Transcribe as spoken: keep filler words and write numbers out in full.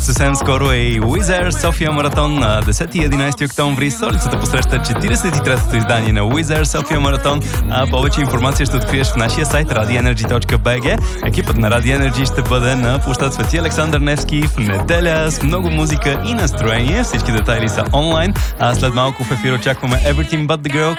съвсем скоро е и Уизер София Маратон на десети и единайсети октомври. Столицата посреща четирийсет и третото издание на Уизер София Маратон, а повече информация ще откриеш в нашия сайт ради енерджи точка би джи. Екипът на Ради Енерджи ще бъде на площад Свети Александър Невски в неделя с много музика и настроение. Всички детайли са онлайн, а след малко в ефир очакваме Everything But The Girl,